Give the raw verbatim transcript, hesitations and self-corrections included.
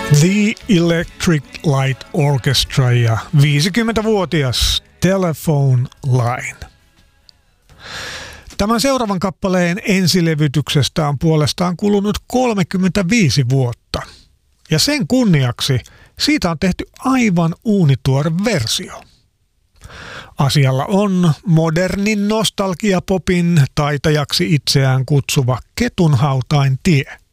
The Electric Light Orchestra ja viisikymmentävuotias Telephone Line. Tämän seuraavan kappaleen ensilevytyksestä on puolestaan kulunut kolmekymmentäviisi vuotta. Ja sen kunniaksi siitä on tehty aivan uunituore versio. Asialla on modernin nostalgiapopin taitajaksi itseään kutsuva Ketunhautain tie.